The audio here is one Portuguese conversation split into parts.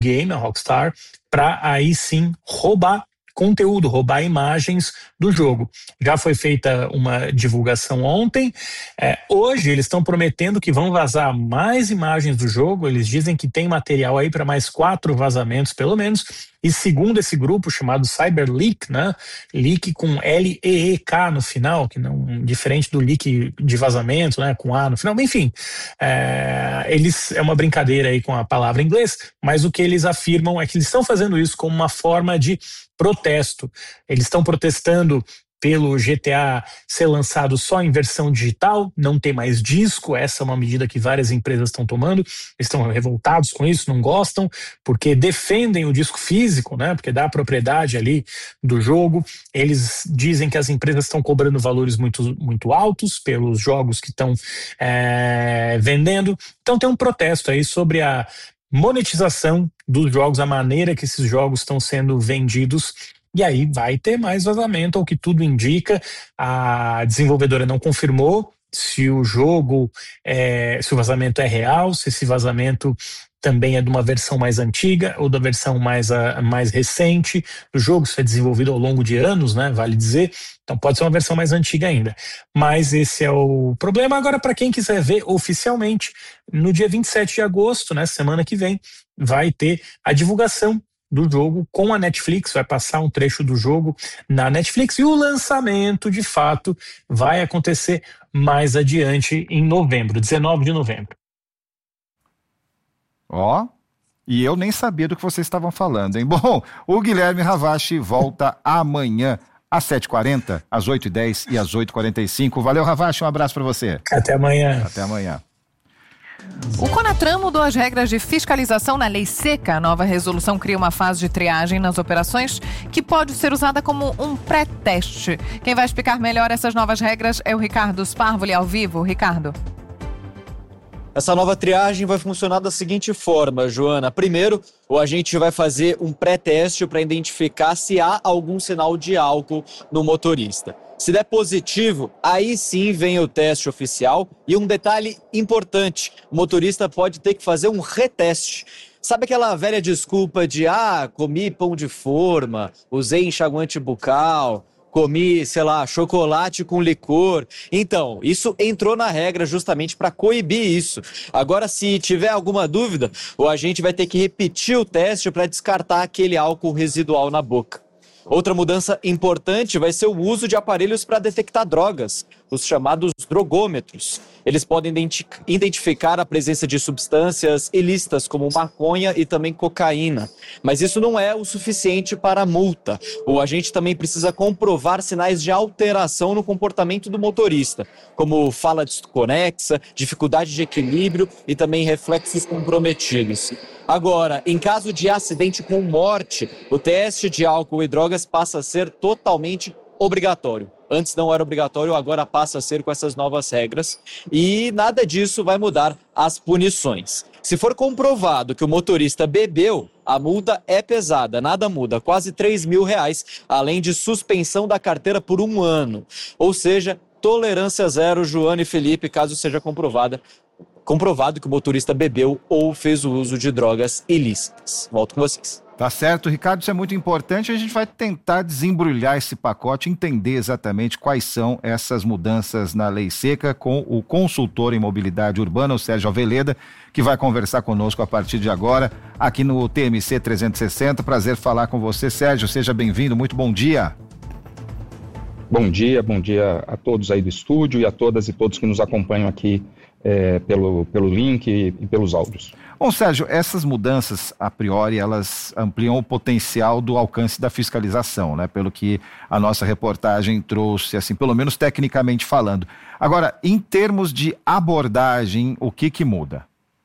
game, a Rockstar, para aí sim roubar conteúdo, roubar imagens do jogo. Já foi feita uma divulgação ontem. Hoje eles estão prometendo que vão vazar mais imagens do jogo. Eles dizem que tem material aí para mais 4 vazamentos, pelo menos. E segundo esse grupo chamado Cyberleak, né? Leak com L-E-E-K no final, que não diferente do leak de vazamento, né? Com A no final. Enfim, é uma brincadeira aí com a palavra em inglês, mas o que eles afirmam é que eles estão fazendo isso como uma forma de protesto. Eles estão protestando pelo GTA ser lançado só em versão digital, não ter mais disco. Essa é uma medida que várias empresas estão tomando. Eles estão revoltados com isso, não gostam, porque defendem o disco físico, né? Porque dá a propriedade ali do jogo. Eles dizem que as empresas estão cobrando valores muito, muito altos pelos jogos que estão vendendo. Então tem um protesto aí sobre a monetização dos jogos, a maneira que esses jogos estão sendo vendidos. E aí vai ter mais vazamento, ao que tudo indica. A desenvolvedora não confirmou se o jogo, se o vazamento é real, se esse vazamento também é de uma versão mais antiga ou da versão mais recente do jogo. Isso é desenvolvido ao longo de anos, né? Vale dizer. Então pode ser uma versão mais antiga ainda. Mas esse é o problema. Agora, para quem quiser ver oficialmente, no dia 27 de agosto, né, semana que vem, vai ter a divulgação do jogo com a Netflix. Vai passar um trecho do jogo na Netflix e o lançamento, de fato, vai acontecer mais adiante em novembro, 19 de novembro. E eu nem sabia do que vocês estavam falando, hein? Bom, o Guilherme Ravache volta amanhã às 7h40, às 8h10 e às 8h45. Valeu, Ravache, um abraço para você. Até amanhã. Até amanhã. O CONATRAN mudou as regras de fiscalização na Lei Seca. A nova resolução cria uma fase de triagem nas operações que pode ser usada como um pré-teste. Quem vai explicar melhor essas novas regras é o Ricardo Sparvoli, ao vivo. Ricardo. Essa nova triagem vai funcionar da seguinte forma, Joana. Primeiro, o agente vai fazer um pré-teste para identificar se há algum sinal de álcool no motorista. Se der positivo, aí sim vem o teste oficial. E um detalhe importante, o motorista pode ter que fazer um reteste. Sabe aquela velha desculpa de, comi pão de forma, usei enxaguante bucal, comi, chocolate com licor. Então, isso entrou na regra justamente para coibir isso. Agora, se tiver alguma dúvida, o agente vai ter que repetir o teste para descartar aquele álcool residual na boca. Outra mudança importante vai ser o uso de aparelhos para detectar drogas, os chamados drogômetros. Eles podem identificar a presença de substâncias ilícitas como maconha e também cocaína. Mas isso não é o suficiente para a multa. O agente também precisa comprovar sinais de alteração no comportamento do motorista, como fala desconexa, dificuldade de equilíbrio e também reflexos comprometidos. Agora, em caso de acidente com morte, o teste de álcool e drogas passa a ser totalmente obrigatório. Antes não era obrigatório, agora passa a ser com essas novas regras. E nada disso vai mudar as punições. Se for comprovado que o motorista bebeu, a multa é pesada, nada muda, quase R$3 mil, além de suspensão da carteira por 1 ano. Ou seja, tolerância zero, Joana e Felipe, caso seja comprovado que o motorista bebeu ou fez o uso de drogas ilícitas. Volto com vocês. Tá certo, Ricardo, isso é muito importante. A gente vai tentar desembrulhar esse pacote, entender exatamente quais são essas mudanças na Lei Seca com o consultor em mobilidade urbana, o Sérgio Alveleda, que vai conversar conosco a partir de agora aqui no TMC 360. Prazer falar com você, Sérgio. Seja bem-vindo, muito bom dia. Bom dia a todos aí do estúdio e a todas e todos que nos acompanham aqui pelo link e pelos áudios. Bom, Sérgio, essas mudanças, a priori, elas ampliam o potencial do alcance da fiscalização, né? Pelo que a nossa reportagem trouxe, assim, pelo menos tecnicamente falando. Agora, em termos de abordagem, o que muda?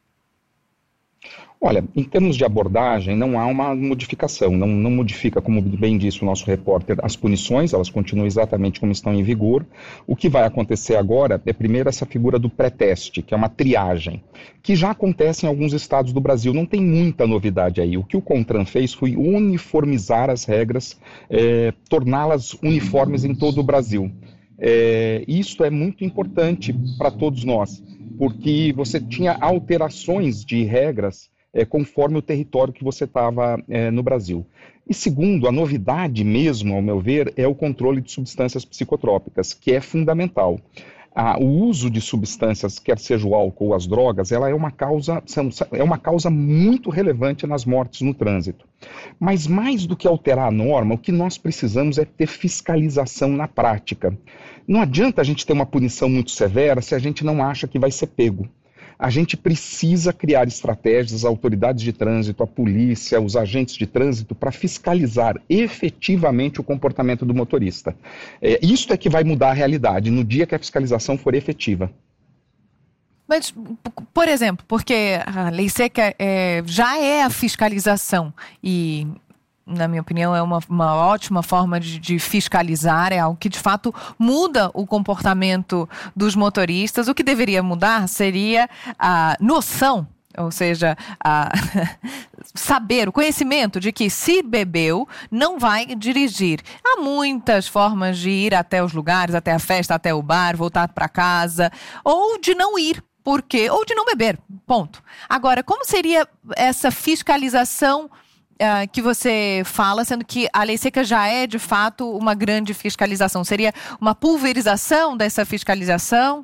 Olha, em termos de abordagem, não há uma modificação, não modifica, como bem disse o nosso repórter, as punições, elas continuam exatamente como estão em vigor. O que vai acontecer agora é primeiro essa figura do pré-teste, que é uma triagem, que já acontece em alguns estados do Brasil, não tem muita novidade aí. O que o CONTRAN fez foi uniformizar as regras, torná-las uniformes em todo o Brasil. Isso é muito importante para todos nós, porque você tinha alterações de regras conforme o território que você estava no Brasil. E segundo, a novidade mesmo, ao meu ver, é o controle de substâncias psicotrópicas, que é fundamental. O uso de substâncias, quer seja o álcool ou as drogas, ela é uma causa muito relevante nas mortes no trânsito. Mas mais do que alterar a norma, o que nós precisamos é ter fiscalização na prática. Não adianta a gente ter uma punição muito severa se a gente não acha que vai ser pego. A gente precisa criar estratégias, as autoridades de trânsito, a polícia, os agentes de trânsito, para fiscalizar efetivamente o comportamento do motorista. Isso é que vai mudar a realidade no dia que a fiscalização for efetiva. Mas, por exemplo, porque a lei seca já é a fiscalização e, na minha opinião, é uma ótima forma de fiscalizar, é algo que de fato muda o comportamento dos motoristas. O que deveria mudar seria a noção, ou seja, saber, o conhecimento de que se bebeu, não vai dirigir. Há muitas formas de ir até os lugares, até a festa, até o bar, voltar para casa, ou de não ir. Ou de não beber, ponto. Agora, como seria essa fiscalização que você fala, sendo que a lei seca já é, de fato, uma grande fiscalização? Seria uma pulverização dessa fiscalização?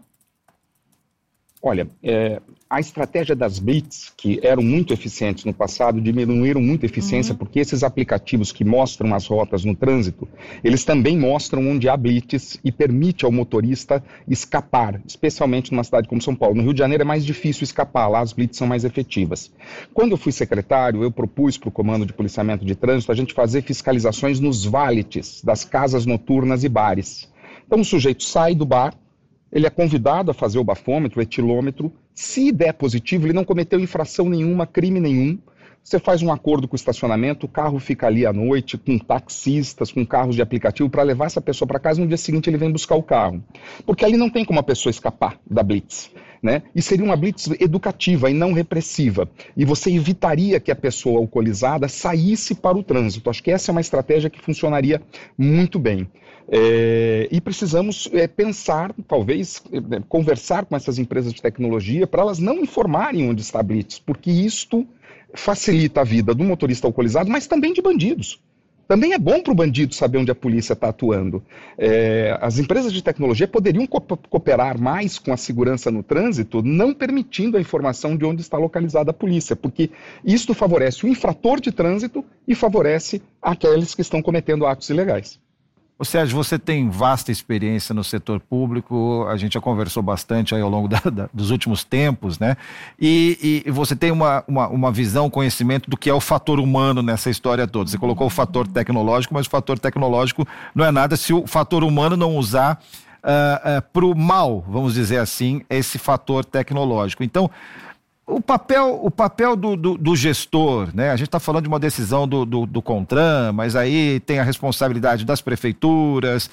Olha, a estratégia das blitz, que eram muito eficientes no passado, diminuíram muito a eficiência, porque esses aplicativos que mostram as rotas no trânsito, eles também mostram onde há blitz e permite ao motorista escapar, especialmente numa cidade como São Paulo. No Rio de Janeiro é mais difícil escapar, lá as blitz são mais efetivas. Quando eu fui secretário, eu propus para o Comando de Policiamento de Trânsito a gente fazer fiscalizações nos valetes das casas noturnas e bares. Então o sujeito sai do bar, ele é convidado a fazer o bafômetro, o etilômetro. Se der positivo, ele não cometeu infração nenhuma, crime nenhum. Você faz um acordo com o estacionamento, o carro fica ali à noite, com taxistas, com carros de aplicativo, para levar essa pessoa para casa, no dia seguinte ele vem buscar o carro. Porque ali não tem como a pessoa escapar da blitz, né? E seria uma blitz educativa e não repressiva. E você evitaria que a pessoa alcoolizada saísse para o trânsito. Acho que essa é uma estratégia que funcionaria muito bem. E precisamos pensar, talvez, conversar com essas empresas de tecnologia para elas não informarem onde está a blitz, porque isto facilita a vida do motorista alcoolizado, mas também de bandidos. Também é bom para o bandido saber onde a polícia está atuando. As empresas de tecnologia poderiam cooperar mais com a segurança no trânsito, não permitindo a informação de onde está localizada a polícia, porque isto favorece o infrator de trânsito e favorece aqueles que estão cometendo atos ilegais. Sérgio, você tem vasta experiência no setor público, a gente já conversou bastante aí ao longo dos últimos tempos, né? E você tem uma visão, conhecimento do que é o fator humano nessa história toda. Você colocou o fator tecnológico, mas o fator tecnológico não é nada se o fator humano não usar para o mal, vamos dizer assim, esse fator tecnológico. Então, o papel do gestor, né? A gente está falando de uma decisão do CONTRAN, mas aí tem a responsabilidade das prefeituras,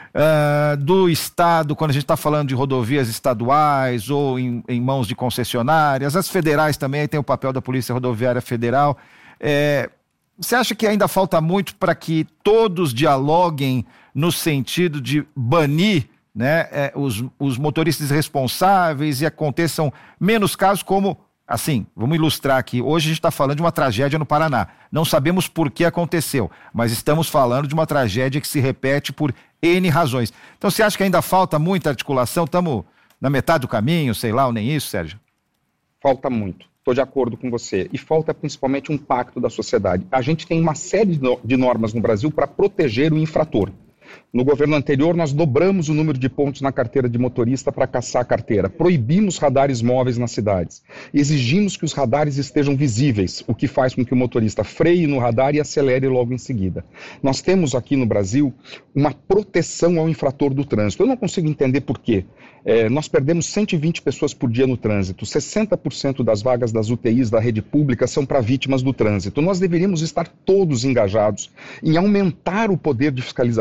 do Estado, quando a gente está falando de rodovias estaduais ou em mãos de concessionárias, as federais também, tem o papel da Polícia Rodoviária Federal. Você acha que ainda falta muito para que todos dialoguem no sentido de banir, né, os motoristas responsáveis e aconteçam menos casos como, assim, vamos ilustrar aqui, hoje a gente está falando de uma tragédia no Paraná, não sabemos por que aconteceu, mas estamos falando de uma tragédia que se repete por N razões. Então você acha que ainda falta muita articulação? Estamos na metade do caminho, sei lá, ou nem isso, Sérgio? Falta muito. Estou de acordo com você. E falta principalmente um pacto da sociedade. A gente tem uma série de normas no Brasil para proteger o infrator. No governo anterior, nós dobramos o número de pontos na carteira de motorista para caçar a carteira. Proibimos radares móveis nas cidades. Exigimos que os radares estejam visíveis, o que faz com que o motorista freie no radar e acelere logo em seguida. Nós temos aqui no Brasil uma proteção ao infrator do trânsito. Eu não consigo entender por quê. Nós perdemos 120 pessoas por dia no trânsito. 60% das vagas das UTIs da rede pública são para vítimas do trânsito. Nós deveríamos estar todos engajados em aumentar o poder de fiscalização sobre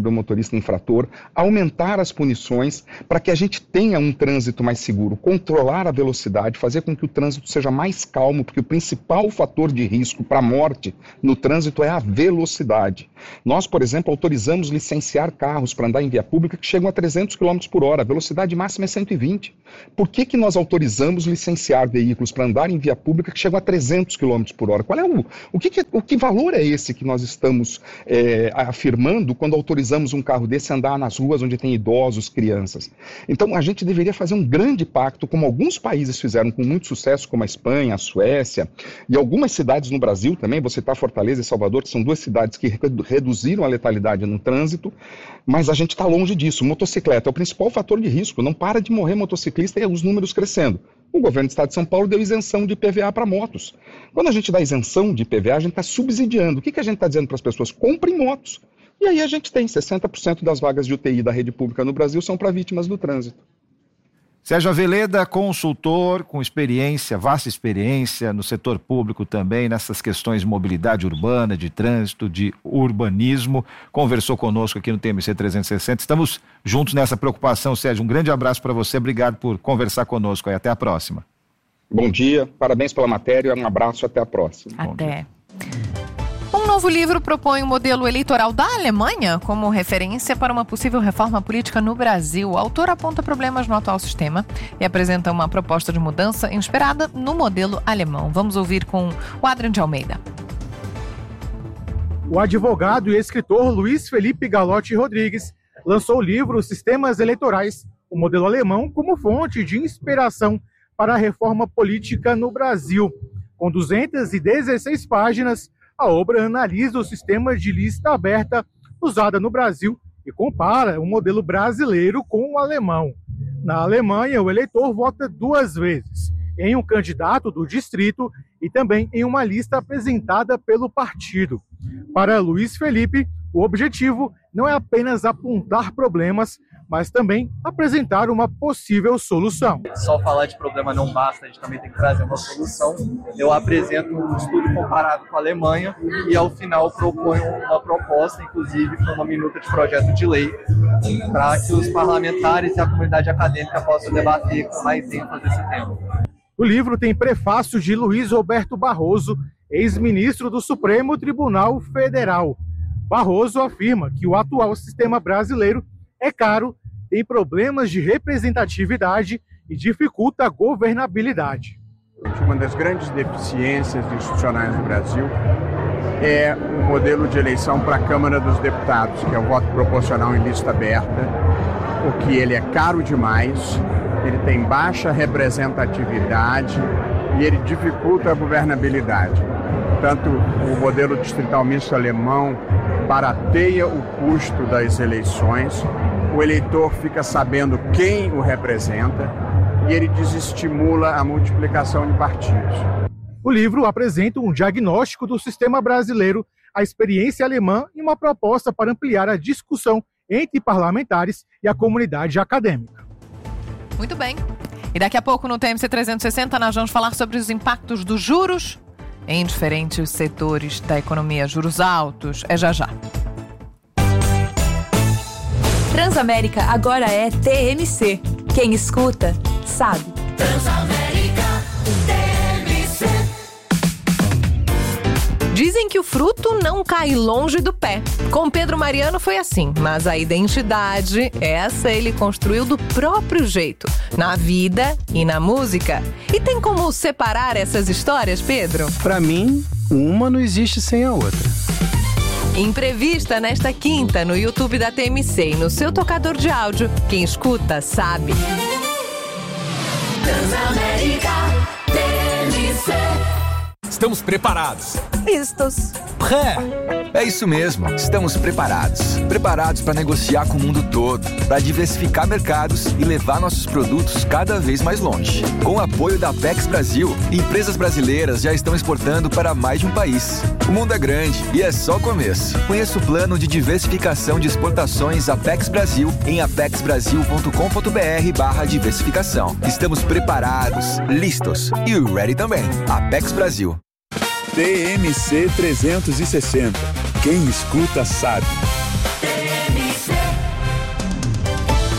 sobre o motorista infrator, aumentar as punições para que a gente tenha um trânsito mais seguro, controlar a velocidade, fazer com que o trânsito seja mais calmo, porque o principal fator de risco para a morte no trânsito é a velocidade. Nós, por exemplo, autorizamos licenciar carros para andar em via pública que chegam a 300 km por hora, a velocidade máxima é 120. Por que nós autorizamos licenciar veículos para andar em via pública que chegam a 300 km por hora? Qual é o que valor é esse que nós estamos afirmando quando autorizamos um carro desse a andar nas ruas onde tem idosos, crianças? Então, a gente deveria fazer um grande pacto, como alguns países fizeram com muito sucesso, como a Espanha, a Suécia, e algumas cidades no Brasil também, vou citar Fortaleza e Salvador, que são duas cidades que reduziram a letalidade no trânsito, mas a gente está longe disso. Motocicleta é o principal fator de risco, não para de morrer motociclista e os números crescendo. O governo do estado de São Paulo deu isenção de IPVA para motos. Quando a gente dá isenção de IPVA, a gente está subsidiando. O que a gente está dizendo para as pessoas? Comprem motos. E aí a gente tem 60% das vagas de UTI da rede pública no Brasil são para vítimas do trânsito. Sérgio Aveleda, consultor com experiência, vasta experiência no setor público também, nessas questões de mobilidade urbana, de trânsito, de urbanismo, conversou conosco aqui no TMC 360. Estamos juntos nessa preocupação, Sérgio. Um grande abraço para você, obrigado por conversar conosco e até a próxima. Bom dia, parabéns pela matéria, um abraço, até a próxima. Até. Um novo livro propõe o modelo eleitoral da Alemanha como referência para uma possível reforma política no Brasil. O autor aponta problemas no atual sistema e apresenta uma proposta de mudança inspirada no modelo alemão. Vamos ouvir com o Adrian de Almeida. O advogado e escritor Luiz Felipe Galotti Rodrigues lançou o livro Sistemas Eleitorais, o modelo alemão, como fonte de inspiração para a reforma política no Brasil. Com 216 páginas, a obra analisa o sistema de lista aberta usada no Brasil e compara o modelo brasileiro com o alemão. Na Alemanha, o eleitor vota 2 vezes, em um candidato do distrito e também em uma lista apresentada pelo partido. Para Luiz Felipe, o objetivo não é apenas apontar problemas, mas também apresentar uma possível solução. Só falar de problema não basta, a gente também tem que trazer uma solução. Eu apresento um estudo comparado com a Alemanha e, ao final, proponho uma proposta, inclusive com uma minuta de projeto de lei, para que os parlamentares e a comunidade acadêmica possam debater com mais ênfase esse tema. O livro tem prefácio de Luiz Roberto Barroso, ex-ministro do Supremo Tribunal Federal. Barroso afirma que o atual sistema brasileiro é caro, tem problemas de representatividade e dificulta a governabilidade. Uma das grandes deficiências institucionais no Brasil é o modelo de eleição para a Câmara dos Deputados, que é o voto proporcional em lista aberta, porque ele é caro demais, ele tem baixa representatividade e ele dificulta a governabilidade. Tanto o modelo distrital misto alemão barateia o custo das eleições, o eleitor fica sabendo quem o representa e ele desestimula a multiplicação de partidos. O livro apresenta um diagnóstico do sistema brasileiro, a experiência alemã e uma proposta para ampliar a discussão entre parlamentares e a comunidade acadêmica. Muito bem. E daqui a pouco no TMC 360 nós vamos falar sobre os impactos dos juros em diferentes setores da economia. Juros altos. É já já. Transamérica agora é TMC. Quem escuta, sabe. Transamérica TMC. Dizem que o fruto não cai longe do pé. Com Pedro Mariano foi assim, mas a identidade, essa ele construiu do próprio jeito, na vida e na música. E tem como separar essas histórias, Pedro? Pra mim, uma não existe sem a outra. Entrevista nesta quinta no YouTube da TMC e no seu tocador de áudio. Quem escuta, sabe. Transamérica TMC. Estamos preparados. Listos. Pré. É isso mesmo, estamos preparados. Preparados para negociar com o mundo todo, para diversificar mercados e levar nossos produtos cada vez mais longe. Com o apoio da Apex Brasil, empresas brasileiras já estão exportando para mais de um país. O mundo é grande e é só o começo. Conheça o plano de diversificação de exportações Apex Brasil em apexbrasil.com.br/diversificação. Estamos preparados, listos e ready também. Apex Brasil. TMC 360. Quem escuta sabe. TMC.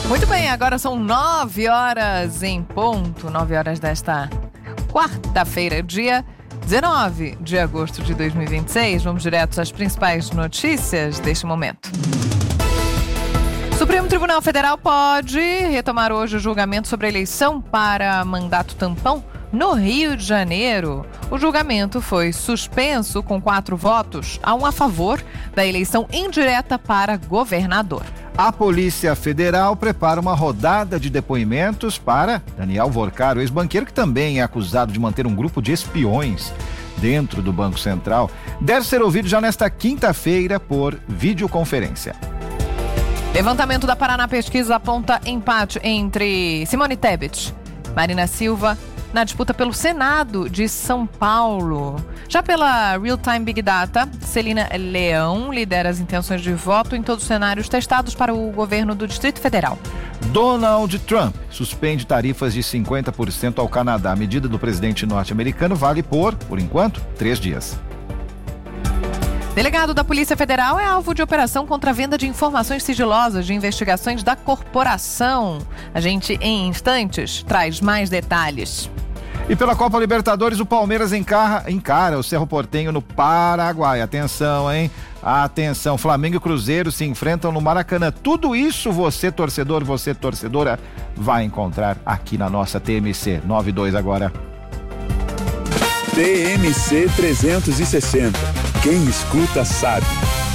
Muito bem, agora são 9 horas em ponto, 9 horas desta quarta-feira, dia 19 de agosto de 2026. Vamos direto às principais notícias deste momento. Supremo Tribunal Federal pode retomar hoje o julgamento sobre a eleição para mandato tampão no Rio de Janeiro. O julgamento foi suspenso com 4 votos a 1 a favor da eleição indireta para governador. A Polícia Federal prepara uma rodada de depoimentos para Daniel Vorcaro, ex-banqueiro que também é acusado de manter um grupo de espiões dentro do Banco Central. Deve ser ouvido já nesta quinta-feira por videoconferência. Levantamento da Paraná Pesquisa aponta empate entre Simone Tebet, Marina Silva, na disputa pelo Senado de São Paulo. Já pela Real Time Big Data, Celina Leão lidera as intenções de voto em todos os cenários testados para o governo do Distrito Federal. Donald Trump suspende tarifas de 50% ao Canadá. A medida do presidente norte-americano vale por enquanto, 3 dias. Delegado da Polícia Federal é alvo de operação contra a venda de informações sigilosas de investigações da corporação. A gente, em instantes, traz mais detalhes. E pela Copa Libertadores, o Palmeiras encara o Cerro Porteño no Paraguai. Atenção, hein? Atenção, Flamengo e Cruzeiro se enfrentam no Maracanã. Tudo isso você, torcedor, você, torcedora, vai encontrar aqui na nossa TMC 92 agora. TMC 360. Quem escuta sabe.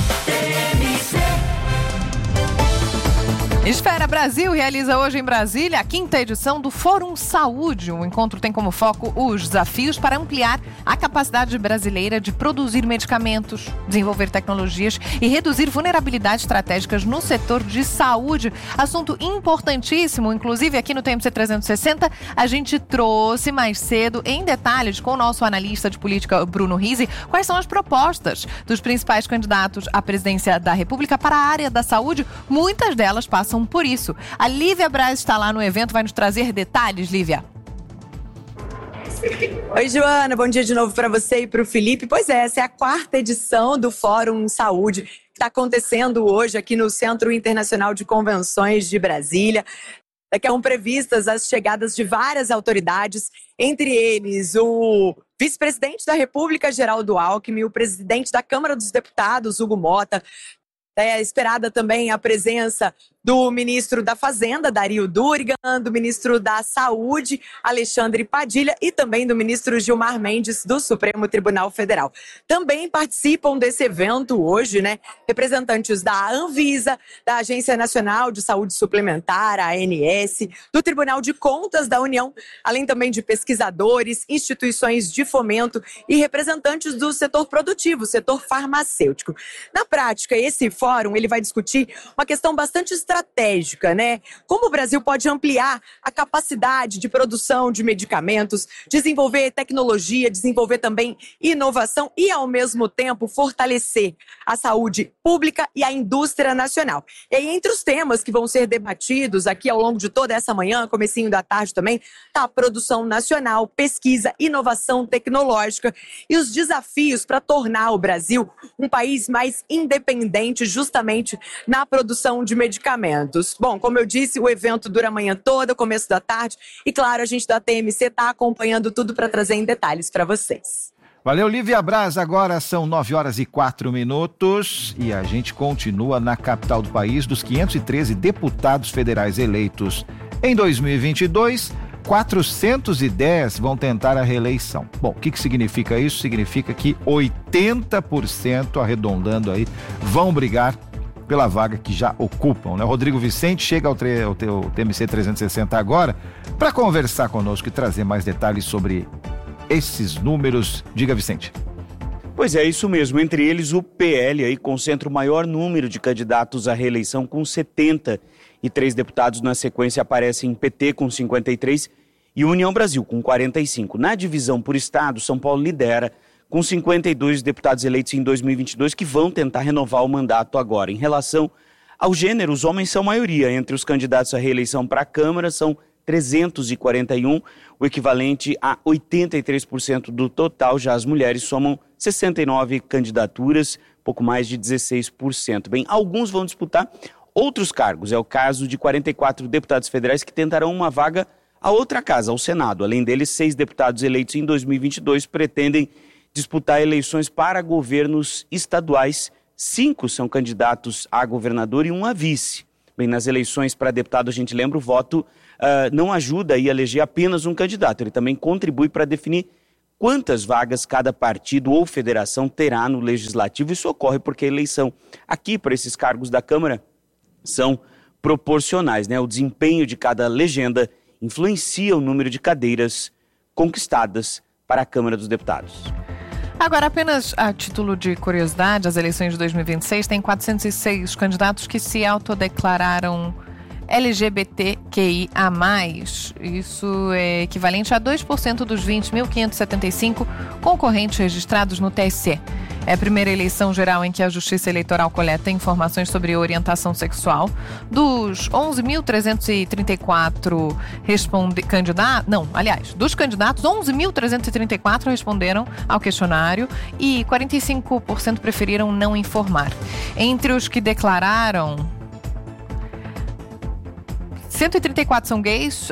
Esfera Brasil realiza hoje em Brasília a 5ª edição do Fórum Saúde. O encontro tem como foco os desafios para ampliar a capacidade brasileira de produzir medicamentos, desenvolver tecnologias e reduzir vulnerabilidades estratégicas no setor de saúde. Assunto importantíssimo, inclusive aqui no TMC 360, a gente trouxe mais cedo em detalhes com o nosso analista de política Bruno Rizzi quais são as propostas dos principais candidatos à presidência da República para a área da saúde. Muitas delas passam por isso. A Lívia Braz está lá no evento, vai nos trazer detalhes, Lívia. Oi, Joana, bom dia de novo para você e para o Felipe. Pois é, essa é a 4ª edição do Fórum Saúde, que está acontecendo hoje aqui no Centro Internacional de Convenções de Brasília. Daqui a previstas as chegadas de várias autoridades, entre eles o vice-presidente da República, Geraldo Alckmin, o presidente da Câmara dos Deputados, Hugo Mota. É esperada também a presença do ministro da Fazenda, Dario Durigan, do ministro da Saúde, Alexandre Padilha, e também do ministro Gilmar Mendes, do Supremo Tribunal Federal. Também participam desse evento hoje, representantes da Anvisa, da Agência Nacional de Saúde Suplementar, a ANS, do Tribunal de Contas da União, além também de pesquisadores, instituições de fomento e representantes do setor produtivo, setor farmacêutico. Na prática, esse fórum ele vai discutir uma questão bastante estratégica, Como o Brasil pode ampliar a capacidade de produção de medicamentos, desenvolver tecnologia, desenvolver também inovação e, ao mesmo tempo, fortalecer a saúde pública e a indústria nacional. E aí, entre os temas que vão ser debatidos aqui ao longo de toda essa manhã, comecinho da tarde também, está a produção nacional, pesquisa, inovação tecnológica e os desafios para tornar o Brasil um país mais independente justamente na produção de medicamentos. Bom, como eu disse, o evento dura a manhã toda, começo da tarde, e claro, a gente da TMC está acompanhando tudo para trazer em detalhes para vocês. Valeu, Lívia Braz. Agora são 9 horas e 4 minutos e a gente continua na capital do país. Dos 513 deputados federais eleitos em 2022, 410 vão tentar a reeleição. Bom, o que significa isso? Significa que 80%, arredondando aí, vão brigar pela vaga que já ocupam, Rodrigo Vicente chega ao TMC 360 agora para conversar conosco e trazer mais detalhes sobre esses números. Diga, Vicente. Pois é, isso mesmo. Entre eles, o PL aí concentra o maior número de candidatos à reeleição, com 73 deputados. Na sequência aparecem PT com 53 e União Brasil com 45. Na divisão por estado, São Paulo lidera com 52 deputados eleitos em 2022 que vão tentar renovar o mandato agora. Em relação ao gênero, os homens são maioria. Entre os candidatos à reeleição para a Câmara são 341, o equivalente a 83% do total. Já as mulheres somam 69 candidaturas, pouco mais de 16%. Bem, alguns vão disputar outros cargos. É o caso de 44 deputados federais que tentarão uma vaga a outra casa, ao Senado. Além deles, 6 deputados eleitos em 2022 pretendem disputar eleições para governos estaduais. 5 são candidatos a governador e 1 a vice. Bem, nas eleições para deputado, a gente lembra, o voto não ajuda a eleger apenas um candidato. Ele também contribui para definir quantas vagas cada partido ou federação terá no legislativo. Isso ocorre porque a eleição aqui para esses cargos da Câmara são proporcionais, né? O desempenho de cada legenda influencia o número de cadeiras conquistadas para a Câmara dos Deputados. Agora, apenas a título de curiosidade, as eleições de 2026 têm 406 candidatos que se autodeclararam LGBTQIA+. Isso é equivalente a 2% dos 20.575 concorrentes registrados no TSE. É a primeira eleição geral em que a Justiça Eleitoral coleta informações sobre orientação sexual. Dos 11.334 dos candidatos, 11.334 responderam ao questionário e 45% preferiram não informar. Entre os que declararam, 134 são gays,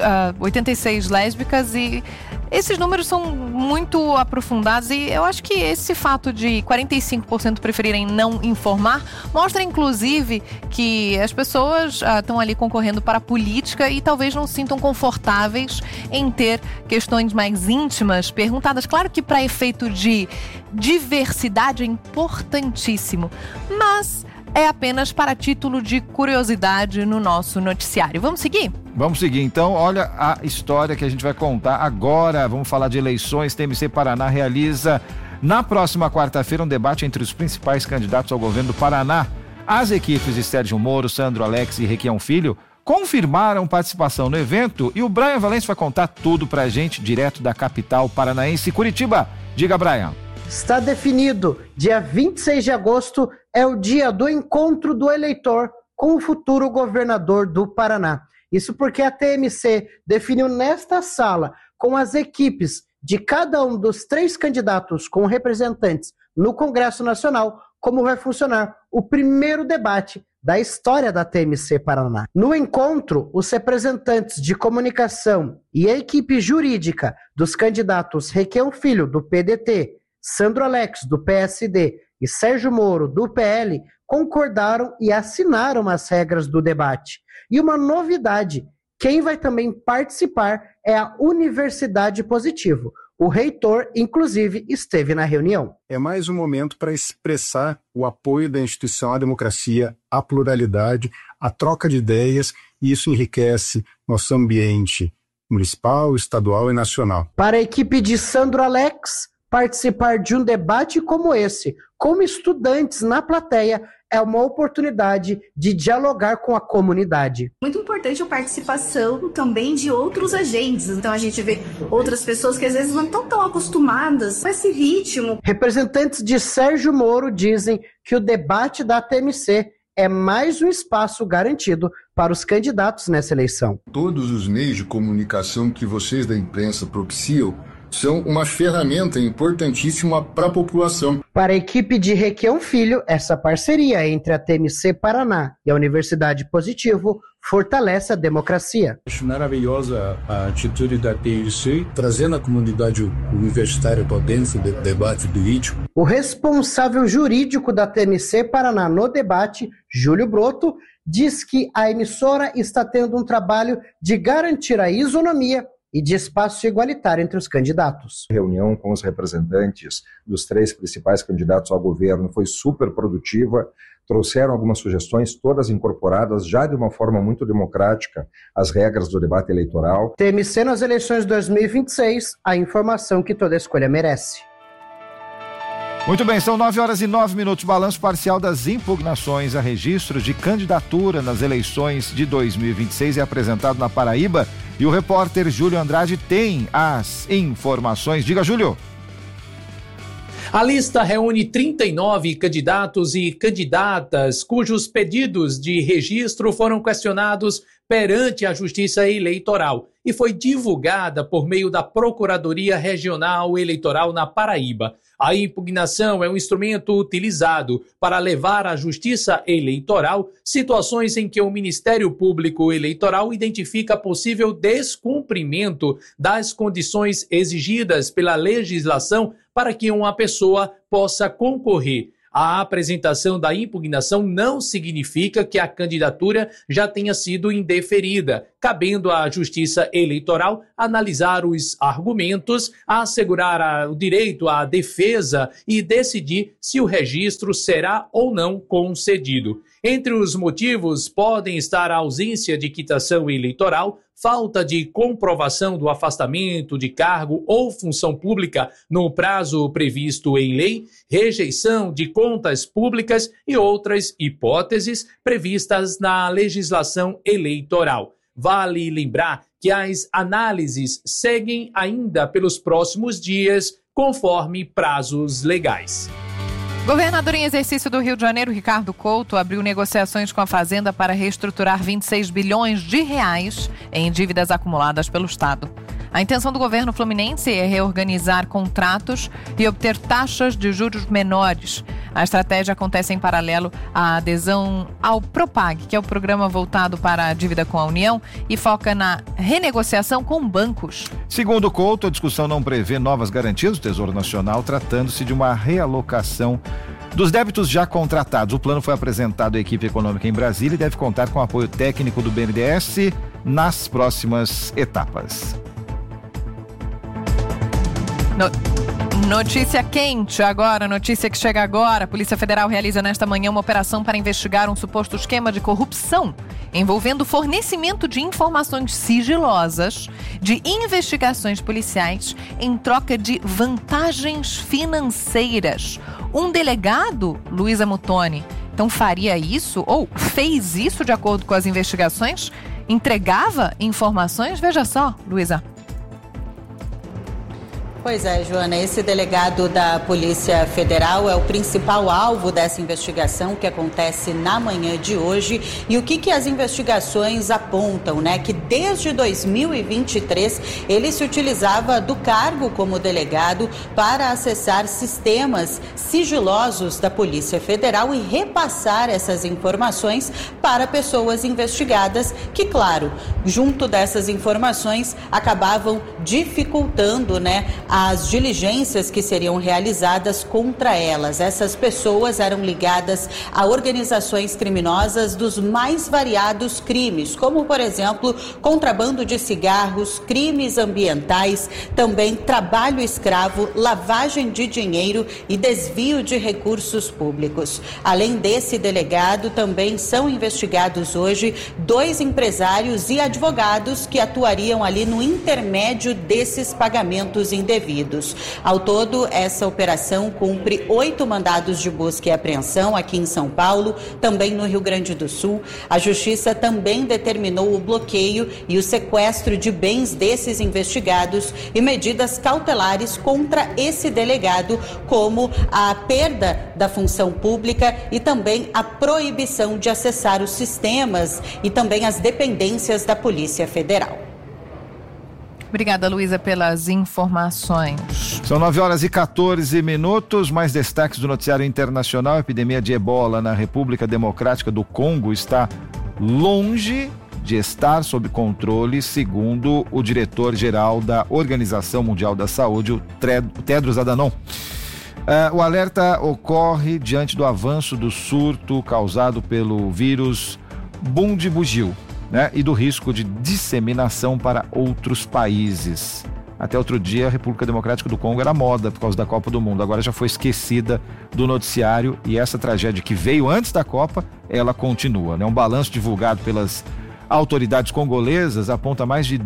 86 lésbicas, e esses números são muito aprofundados, e eu acho que esse fato de 45% preferirem não informar mostra, inclusive, que as pessoas estão ali concorrendo para a política e talvez não se sintam confortáveis em ter questões mais íntimas perguntadas. Claro que para efeito de diversidade é importantíssimo, mas é apenas para título de curiosidade no nosso noticiário. Vamos seguir? Vamos seguir. Então, olha a história que a gente vai contar agora. Vamos falar de eleições. TMC Paraná realiza na próxima quarta-feira um debate entre os principais candidatos ao governo do Paraná. As equipes de Sérgio Moro, Sandro Alex e Requião Filho confirmaram participação no evento e o Brian Valência vai contar tudo pra gente, direto da capital paranaense, Curitiba. Diga, Brian. Está definido, dia 26 de agosto é o dia do encontro do eleitor com o futuro governador do Paraná. Isso porque a TMC definiu nesta sala, com as equipes de cada um dos 3 candidatos com representantes no Congresso Nacional, como vai funcionar o primeiro debate da história da TMC Paraná. No encontro, os representantes de comunicação e a equipe jurídica dos candidatos Requião Filho, do PDT, Sandro Alex, do PSD, e Sérgio Moro, do PL, concordaram e assinaram as regras do debate. E uma novidade, quem vai também participar é a Universidade Positivo. O reitor, inclusive, esteve na reunião. É mais um momento para expressar o apoio da instituição à democracia, à pluralidade, à troca de ideias, e isso enriquece nosso ambiente municipal, estadual e nacional. Para a equipe de Sandro Alex, participar de um debate como esse, como estudantes na plateia, é uma oportunidade de dialogar com a comunidade. Muito importante a participação também de outros agentes. Então a gente vê outras pessoas que às vezes não estão tão acostumadas com esse ritmo. Representantes de Sérgio Moro dizem que o debate da TMC é mais um espaço garantido para os candidatos nessa eleição. Todos os meios de comunicação que vocês da imprensa propiciam são uma ferramenta importantíssima para a população. Para a equipe de Requião Filho, essa parceria entre a TMC Paraná e a Universidade Positivo fortalece a democracia. Acho maravilhosa a atitude da TMC, trazendo a comunidade universitária para dentro do debate político. O responsável jurídico da TMC Paraná no debate, Júlio Broto, diz que a emissora está tendo um trabalho de garantir a isonomia e de espaço igualitário entre os candidatos. A reunião com os representantes dos 3 principais candidatos ao governo foi super produtiva, trouxeram algumas sugestões, todas incorporadas já de uma forma muito democrática às regras do debate eleitoral. TMC nas eleições de 2026, a informação que toda escolha merece. Muito bem, são 9h09, balanço parcial das impugnações a registro de candidatura nas eleições de 2026 é apresentado na Paraíba e o repórter Júlio Andrade tem as informações. Diga, Júlio. A lista reúne 39 candidatos e candidatas cujos pedidos de registro foram questionados perante a Justiça Eleitoral e foi divulgada por meio da Procuradoria Regional Eleitoral na Paraíba. A impugnação é um instrumento utilizado para levar à Justiça Eleitoral situações em que o Ministério Público Eleitoral identifica possível descumprimento das condições exigidas pela legislação para que uma pessoa possa concorrer. A apresentação da impugnação não significa que a candidatura já tenha sido indeferida, cabendo à Justiça Eleitoral analisar os argumentos, assegurar o direito à defesa e decidir se o registro será ou não concedido. Entre os motivos podem estar a ausência de quitação eleitoral, falta de comprovação do afastamento de cargo ou função pública no prazo previsto em lei, rejeição de contas públicas e outras hipóteses previstas na legislação eleitoral. Vale lembrar que as análises seguem ainda pelos próximos dias, conforme prazos legais. Governador em exercício do Rio de Janeiro, Ricardo Couto, abriu negociações com a Fazenda para reestruturar 26 bilhões de reais em dívidas acumuladas pelo Estado. A intenção do governo fluminense é reorganizar contratos e obter taxas de juros menores. A estratégia acontece em paralelo à adesão ao Propag, que é o programa voltado para a dívida com a União e foca na renegociação com bancos. Segundo Couto, a discussão não prevê novas garantias do Tesouro Nacional, tratando-se de uma realocação dos débitos já contratados. O plano foi apresentado à equipe econômica em Brasília e deve contar com o apoio técnico do BNDES nas próximas etapas. Notícia quente agora, notícia que chega agora. A Polícia Federal realiza nesta manhã uma operação para investigar um suposto esquema de corrupção envolvendo fornecimento de informações sigilosas de investigações policiais em troca de vantagens financeiras. Um delegado, Luísa Muttoni, então faria isso ou fez isso de acordo com as investigações? Entregava informações? Veja só, Luísa. Pois é, Joana, esse delegado da Polícia Federal é o principal alvo dessa investigação que acontece na manhã de hoje. E o que as investigações apontam, né? Que desde 2023 ele se utilizava do cargo como delegado para acessar sistemas sigilosos da Polícia Federal e repassar essas informações para pessoas investigadas que, claro, junto dessas informações acabavam dificultando, né, as diligências que seriam realizadas contra elas. Essas pessoas eram ligadas a organizações criminosas dos mais variados crimes, como, por exemplo, contrabando de cigarros, crimes ambientais, também trabalho escravo, lavagem de dinheiro e desvio de recursos públicos. Além desse delegado, também são investigados hoje 2 empresários e advogados que atuariam ali no intermédio desses pagamentos indevidos. Ao todo, essa operação cumpre 8 mandados de busca e apreensão aqui em São Paulo, também no Rio Grande do Sul. A Justiça também determinou o bloqueio e o sequestro de bens desses investigados e medidas cautelares contra esse delegado, como a perda da função pública e também a proibição de acessar os sistemas e também as dependências da Polícia Federal. Obrigada, Luísa, pelas informações. São 9h14. Mais destaques do noticiário internacional. A epidemia de ebola na República Democrática do Congo está longe de estar sob controle, segundo o diretor-geral da Organização Mundial da Saúde, o Tedros Adhanom. O alerta ocorre diante do avanço do surto causado pelo vírus Bundibugyo, né, e do risco de disseminação para outros países. Até outro dia, a República Democrática do Congo era moda por causa da Copa do Mundo. Agora já foi esquecida do noticiário e essa tragédia que veio antes da Copa, ela continua, né? Um balanço divulgado pelas autoridades congolesas aponta mais de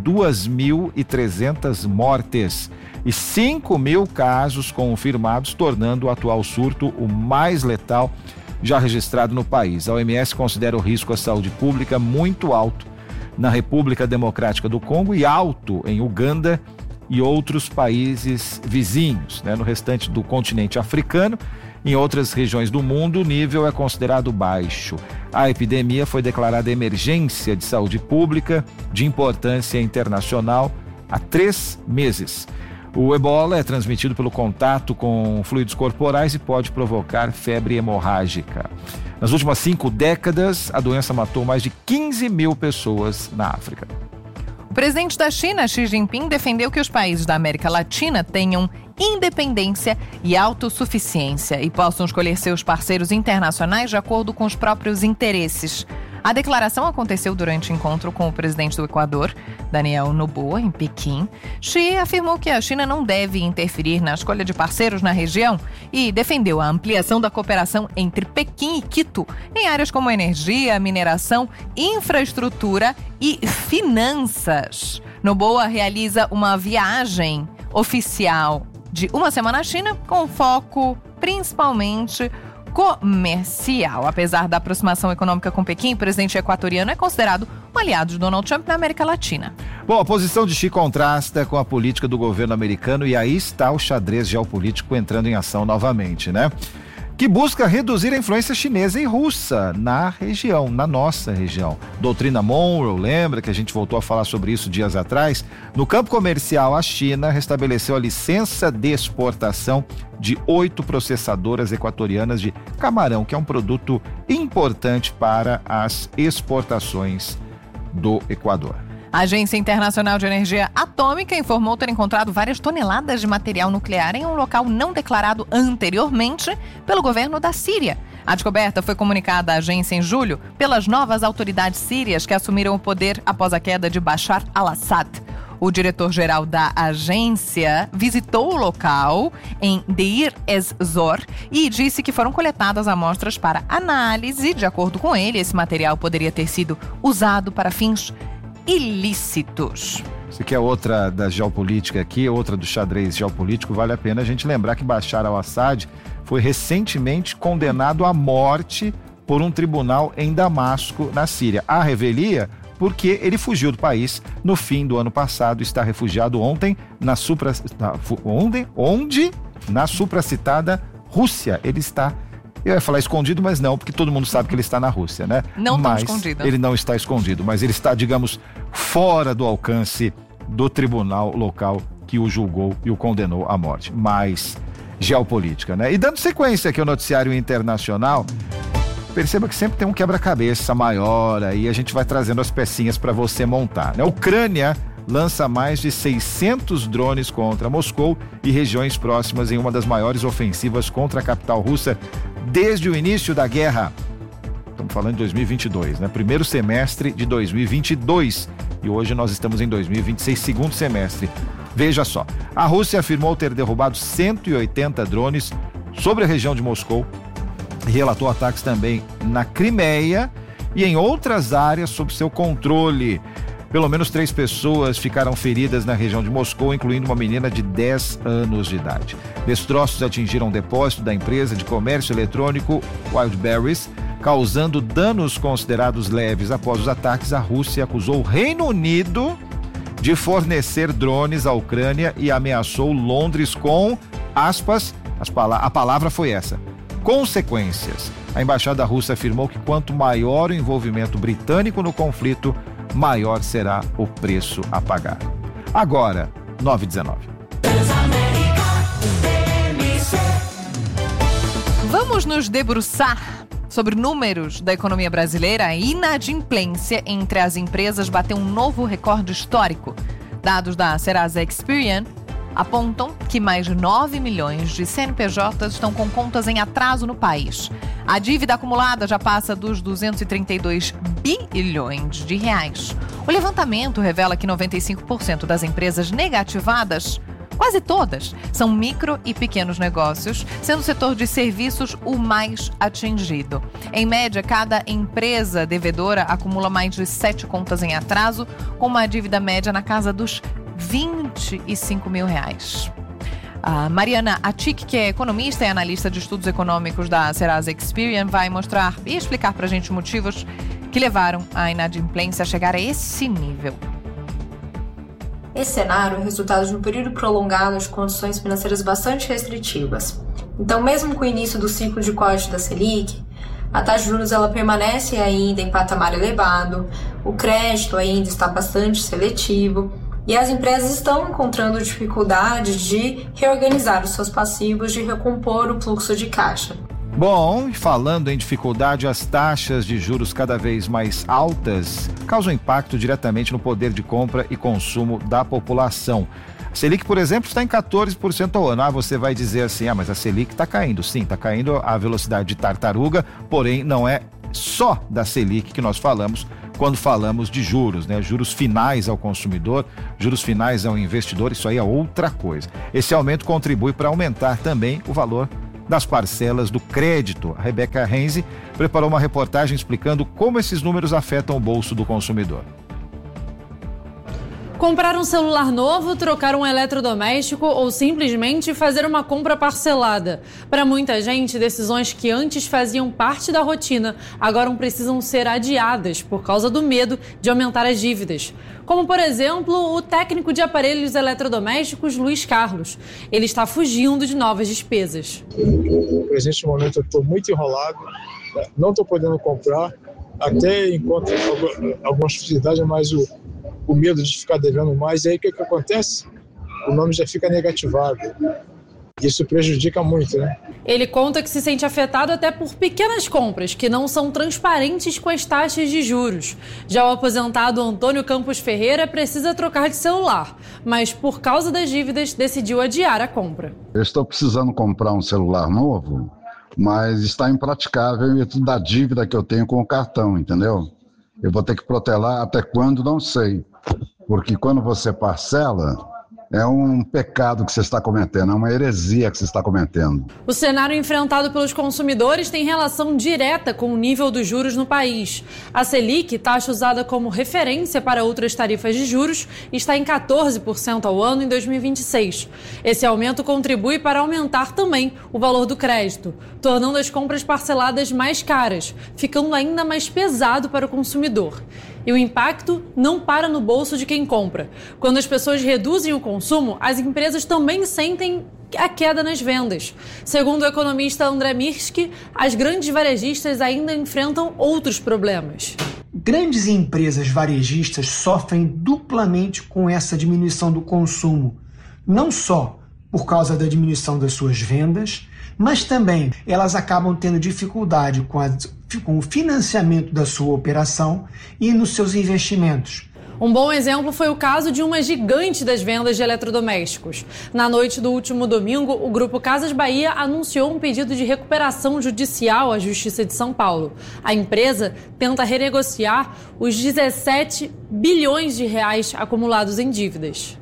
2.300 mortes e 5.000 casos confirmados, tornando o atual surto o mais letal já registrado no país. A OMS considera o risco à saúde pública muito alto na República Democrática do Congo e alto em Uganda e outros países vizinhos, né? No restante do continente africano, em outras regiões do mundo, o nível é considerado baixo. A epidemia foi declarada emergência de saúde pública de importância internacional há 3 meses. O ebola é transmitido pelo contato com fluidos corporais e pode provocar febre hemorrágica. Nas últimas 5 décadas, a doença matou mais de 15 mil pessoas na África. O presidente da China, Xi Jinping, defendeu que os países da América Latina tenham independência e autossuficiência e possam escolher seus parceiros internacionais de acordo com os próprios interesses. A declaração aconteceu durante encontro com o presidente do Equador, Daniel Noboa, em Pequim. Xi afirmou que a China não deve interferir na escolha de parceiros na região e defendeu a ampliação da cooperação entre Pequim e Quito em áreas como energia, mineração, infraestrutura e finanças. Noboa realiza uma viagem oficial de 1 semana à China com foco principalmente comercial. Apesar da aproximação econômica com Pequim, o presidente equatoriano é considerado um aliado de Donald Trump na América Latina. Bom, a posição de Xi contrasta com a política do governo americano e aí está o xadrez geopolítico entrando em ação novamente, né? Que busca reduzir a influência chinesa e russa na região, na nossa região. Doutrina Monroe, lembra que a gente voltou a falar sobre isso dias atrás? No campo comercial, a China restabeleceu a licença de exportação de 8 processadoras equatorianas de camarão, que é um produto importante para as exportações do Equador. A Agência Internacional de Energia Atômica informou ter encontrado várias toneladas de material nuclear em um local não declarado anteriormente pelo governo da Síria. A descoberta foi comunicada à agência em julho pelas novas autoridades sírias que assumiram o poder após a queda de Bashar al-Assad. O diretor-geral da agência visitou o local em Deir ez-Zor e disse que foram coletadas amostras para análise. De acordo com ele, esse material poderia ter sido usado para fins ilícitos. Isso aqui é outra da geopolítica aqui, outra do xadrez geopolítico. Vale a pena a gente lembrar que Bashar al-Assad foi recentemente condenado à morte por um tribunal em Damasco, na Síria. A revelia porque ele fugiu do país no fim do ano passado, está refugiado ontem na supracitada Rússia. Ele está, eu ia falar escondido, mas não, porque todo mundo sabe que ele está na Rússia, né? Não tão escondido. Ele não está escondido, mas ele está, digamos, fora do alcance do tribunal local que o julgou e o condenou à morte. Mais geopolítica, né? E dando sequência aqui ao noticiário internacional, perceba que sempre tem um quebra-cabeça maior aí, a gente vai trazendo as pecinhas para você montar, né? A Ucrânia lança mais de 600 drones contra Moscou e regiões próximas em uma das maiores ofensivas contra a capital russa desde o início da guerra. Estamos falando de 2022, né? Primeiro semestre de 2022 e hoje nós estamos em 2026, segundo semestre. Veja só, a Rússia afirmou ter derrubado 180 drones sobre a região de Moscou e relatou ataques também na Crimeia e em outras áreas sob seu controle. Pelo menos 3 pessoas ficaram feridas na região de Moscou, incluindo uma menina de 10 anos de idade. Destroços atingiram um depósito da empresa de comércio eletrônico Wildberries, causando danos considerados leves. Após os ataques, a Rússia acusou o Reino Unido de fornecer drones à Ucrânia e ameaçou Londres com, aspas, a palavra foi essa, consequências. A embaixada russa afirmou que quanto maior o envolvimento britânico no conflito, maior será o preço a pagar. Agora, 9h19. Vamos nos debruçar sobre números da economia brasileira. A inadimplência entre as empresas bateu um novo recorde histórico. Dados da Serasa Experian apontam que mais de 9 milhões de CNPJs estão com contas em atraso no país. A dívida acumulada já passa dos 232 bilhões de reais. O levantamento revela que 95% das empresas negativadas, quase todas, são micro e pequenos negócios, sendo o setor de serviços o mais atingido. Em média, cada empresa devedora acumula mais de 7 contas em atraso, com uma dívida média na casa dos 25 mil reais. A Mariana Atik, que é economista e analista de estudos econômicos da Serasa Experian, vai mostrar e explicar para a gente os motivos que levaram a inadimplência a chegar a esse nível. Esse cenário é resultado de um período prolongado de condições financeiras bastante restritivas. Então, mesmo com o início do ciclo de corte da Selic, a taxa de juros ela permanece ainda em patamar elevado, o crédito ainda está bastante seletivo e as empresas estão encontrando dificuldade de reorganizar os seus passivos, de recompor o fluxo de caixa. Bom, falando em dificuldade, as taxas de juros cada vez mais altas causam impacto diretamente no poder de compra e consumo da população. A Selic, por exemplo, está em 14% ao ano. Você vai dizer assim, mas a Selic está caindo. Sim, está caindo a velocidade de tartaruga, porém não é só da Selic que nós falamos quando falamos de juros, né? Juros finais ao consumidor, juros finais ao investidor, isso aí é outra coisa. Esse aumento contribui para aumentar também o valor das parcelas do crédito. A Rebeca Renzi preparou uma reportagem explicando como esses números afetam o bolso do consumidor. Comprar um celular novo, trocar um eletrodoméstico ou simplesmente fazer uma compra parcelada. Para muita gente, decisões que antes faziam parte da rotina agora precisam ser adiadas por causa do medo de aumentar as dívidas. Como, por exemplo, o técnico de aparelhos eletrodomésticos Luiz Carlos. Ele está fugindo de novas despesas. No presente momento eu estou muito enrolado, não estou podendo comprar, até encontro algumas facilidades, mas o medo de ficar devendo mais, e aí o que acontece? O nome já fica negativado. Isso prejudica muito, né? Ele conta que se sente afetado até por pequenas compras que não são transparentes com as taxas de juros. Já o aposentado Antônio Campos Ferreira precisa trocar de celular, mas por causa das dívidas decidiu adiar a compra. Eu estou precisando comprar um celular novo, mas está impraticável em virtude da dívida que eu tenho com o cartão, entendeu? Eu vou ter que protelar até quando, não sei. Porque quando você parcela, é um pecado que você está cometendo, é uma heresia que você está cometendo. O cenário enfrentado pelos consumidores tem relação direta com o nível dos juros no país. A Selic, taxa usada como referência para outras tarifas de juros, está em 14% ao ano em 2026. Esse aumento contribui para aumentar também o valor do crédito, tornando as compras parceladas mais caras, ficando ainda mais pesado para o consumidor. E o impacto não para no bolso de quem compra. Quando as pessoas reduzem o consumo, as empresas também sentem a queda nas vendas. Segundo o economista André Mirsky, as grandes varejistas ainda enfrentam outros problemas. Grandes empresas varejistas sofrem duplamente com essa diminuição do consumo, não só por causa da diminuição das suas vendas, mas também elas acabam tendo dificuldade com o financiamento da sua operação e nos seus investimentos. Um bom exemplo foi o caso de uma gigante das vendas de eletrodomésticos. Na noite do último domingo, o Grupo Casas Bahia anunciou um pedido de recuperação judicial à Justiça de São Paulo. A empresa tenta renegociar os 17 bilhões de reais acumulados em dívidas.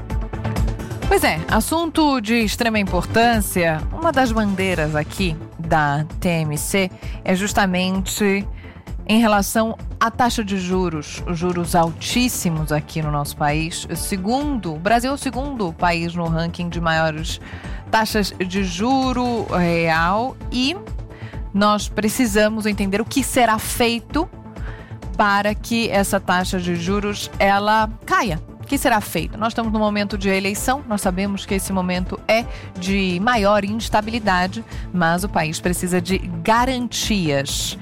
Pois é, assunto de extrema importância. Uma das bandeiras aqui da TMC é justamente em relação à taxa de juros, os juros altíssimos aqui no nosso país. O Brasil é o segundo país no ranking de maiores taxas de juro real e nós precisamos entender o que será feito para que essa taxa de juros ela caia. O que será feito? Nós estamos no momento de eleição, nós sabemos que esse momento é de maior instabilidade, mas o país precisa de garantias.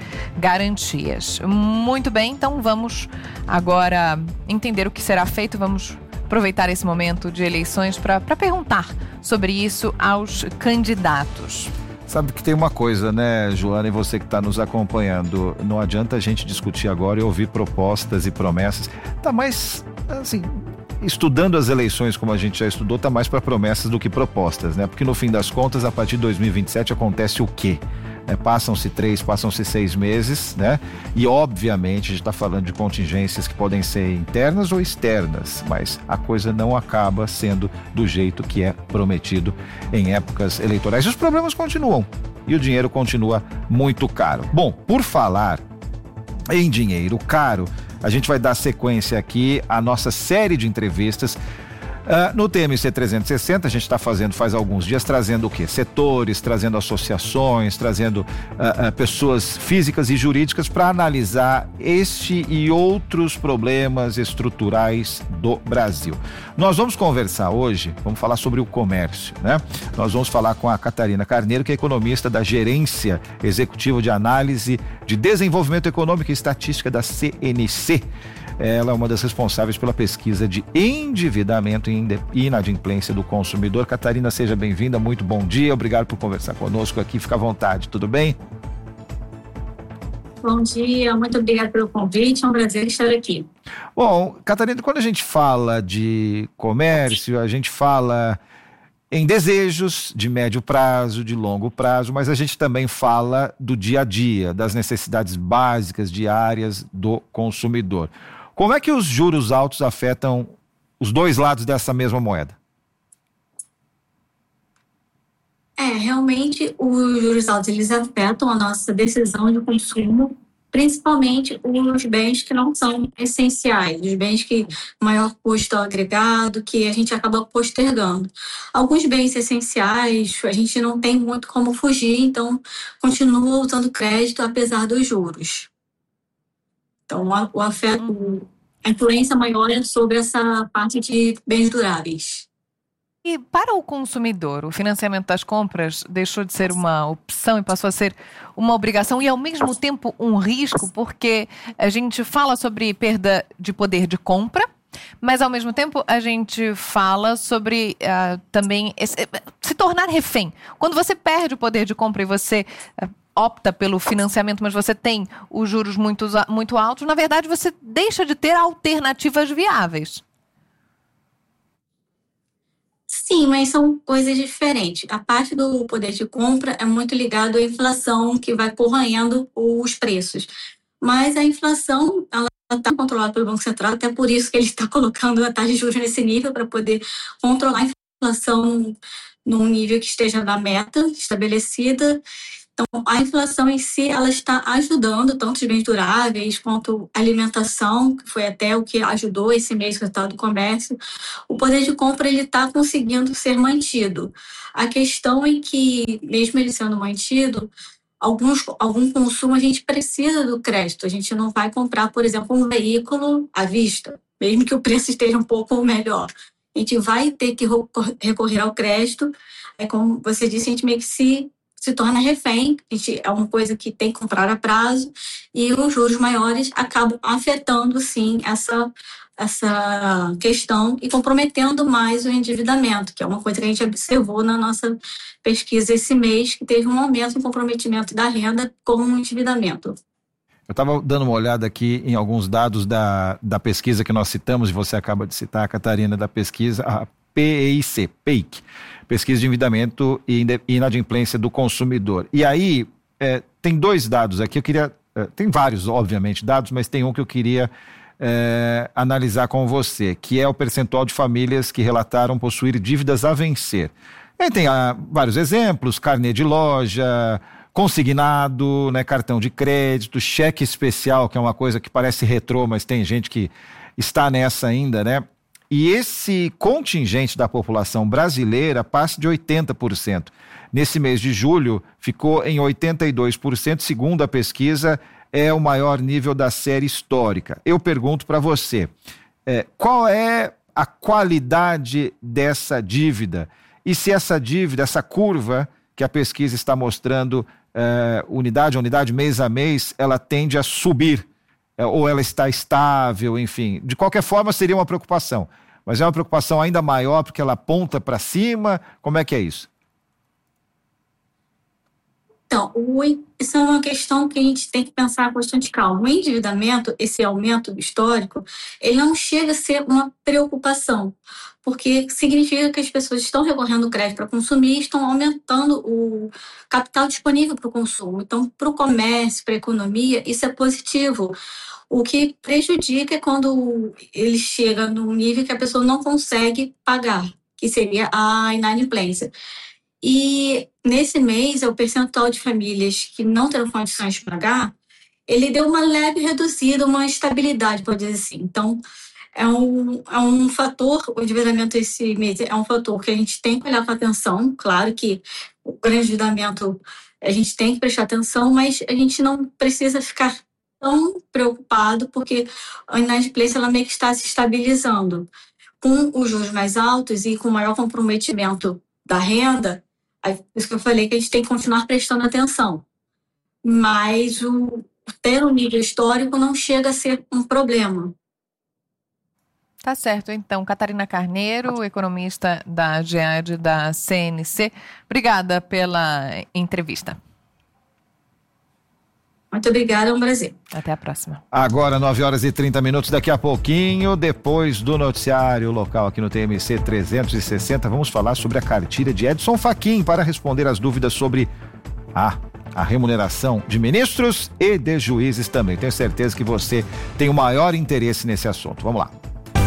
Muito bem, então vamos agora entender o que será feito, vamos aproveitar esse momento de eleições para perguntar sobre isso aos candidatos. Sabe que tem uma coisa, né, Joana, e você que está nos acompanhando, não adianta a gente discutir agora e ouvir propostas e promessas, tá mais, assim, estudando as eleições como a gente já estudou, tá mais para promessas do que propostas, né, porque no fim das contas, a partir de 2027 acontece o quê? Passam-se 6 meses, né? E obviamente a gente está falando de contingências que podem ser internas ou externas, mas a coisa não acaba sendo do jeito que é prometido em épocas eleitorais. E os problemas continuam e o dinheiro continua muito caro. Bom, por falar em dinheiro caro, a gente vai dar sequência aqui à nossa série de entrevistas No TMC 360, a gente está fazendo faz alguns dias, trazendo o quê? Setores, trazendo associações, trazendo pessoas físicas e jurídicas para analisar este e outros problemas estruturais do Brasil. Nós vamos conversar hoje, vamos falar sobre o comércio, né? Nós vamos falar com a Catarina Carneiro, que é economista da Gerência Executiva de Análise de Desenvolvimento Econômico e Estatística da CNC. Ela é uma das responsáveis pela pesquisa de endividamento e inadimplência do consumidor. Catarina, seja bem-vinda, muito bom dia, obrigado por conversar conosco aqui, fica à vontade, tudo bem? Bom dia, muito obrigada pelo convite, é um prazer estar aqui. Bom, Catarina, quando a gente fala de comércio, a gente fala em desejos de médio prazo, de longo prazo, mas a gente também fala do dia a dia, das necessidades básicas diárias do consumidor. Como é que os juros altos afetam os dois lados dessa mesma moeda? Realmente os juros altos eles afetam a nossa decisão de consumo, principalmente os bens que não são essenciais, os bens que maior custo agregado, que a gente acaba postergando. Alguns bens essenciais a gente não tem muito como fugir, então continua usando crédito apesar dos juros. Então a influência maior é sobre essa parte de bens duráveis. E para o consumidor, o financiamento das compras deixou de ser uma opção e passou a ser uma obrigação e, ao mesmo tempo, um risco, porque a gente fala sobre perda de poder de compra, mas, ao mesmo tempo, a gente fala sobre também se tornar refém. Quando você perde o poder de compra e você opta pelo financiamento, mas você tem os juros muito altos, na verdade, você deixa de ter alternativas viáveis. Sim, mas são coisas diferentes. A parte do poder de compra é muito ligado à inflação que vai corroendo os preços. Mas a inflação, ela está controlada pelo Banco Central, até por isso que ele está colocando a taxa de juros nesse nível, para poder controlar a inflação num nível que esteja na meta estabelecida. Então, a inflação em si, ela está ajudando tanto os bens duráveis quanto a alimentação, que foi até o que ajudou esse mês o resultado do comércio. O poder de compra ele está conseguindo ser mantido. A questão é que, mesmo ele sendo mantido, algum consumo a gente precisa do crédito. A gente não vai comprar, por exemplo, um veículo à vista, mesmo que o preço esteja um pouco melhor. A gente vai ter que recorrer ao crédito. Como você disse, a gente meio que se torna refém, é uma coisa que tem que comprar a prazo, e os juros maiores acabam afetando, sim, essa questão e comprometendo mais o endividamento, que é uma coisa que a gente observou na nossa pesquisa esse mês, que teve um aumento no comprometimento da renda com o endividamento. Eu estava dando uma olhada aqui em alguns dados da pesquisa que nós citamos, e você acaba de citar, Catarina, da pesquisa, a PEIC, Pesquisa de Endividamento e Inadimplência do Consumidor. E aí, tem dois dados aqui, tem vários, obviamente, dados, mas tem um que eu queria analisar com você, que é o percentual de famílias que relataram possuir dívidas a vencer. E tem vários exemplos, carnê de loja, consignado, né, cartão de crédito, cheque especial, que é uma coisa que parece retrô, mas tem gente que está nessa ainda, né? E esse contingente da população brasileira passa de 80%. Nesse mês de julho, ficou em 82%, segundo a pesquisa, é o maior nível da série histórica. Eu pergunto para você, qual é a qualidade dessa dívida? E se essa dívida, essa curva que a pesquisa está mostrando, unidade a unidade, mês a mês, ela tende a subir? Ou ela está estável, enfim. De qualquer forma, seria uma preocupação. Mas é uma preocupação ainda maior porque ela aponta para cima? Como é que é isso? Então, isso é uma questão que a gente tem que pensar com bastante calma. O endividamento, esse aumento histórico, ele não chega a ser uma preocupação, porque significa que as pessoas estão recorrendo ao crédito para consumir e estão aumentando o capital disponível para o consumo. Então, para o comércio, para a economia, isso é positivo. O que prejudica é quando ele chega num nível que a pessoa não consegue pagar, que seria a inadimplência. E nesse mês, o percentual de famílias que não terão condições de pagar, ele deu uma leve reduzida, uma estabilidade, pode dizer assim. Então, é um fator, o endividamento esse mês é um fator que a gente tem que olhar com atenção. Claro que o grande endividamento a gente tem que prestar atenção, mas a gente não precisa ficar tão preocupado, porque a inadimplência ela meio que está se estabilizando. Com os juros mais altos e com o maior comprometimento da renda, por isso que eu falei que a gente tem que continuar prestando atenção. Mas ter um nível histórico não chega a ser um problema. Tá certo, então. Catarina Carneiro, economista da GEAD da CNC. Obrigada pela entrevista. Muito obrigada, é um prazer. Até a próxima. Agora, 9h30, daqui a pouquinho, depois do noticiário local aqui no TMC 360, vamos falar sobre a cartilha de Edson Fachin para responder as dúvidas sobre a remuneração de ministros e de juízes também. Tenho certeza que você tem o maior interesse nesse assunto. Vamos lá.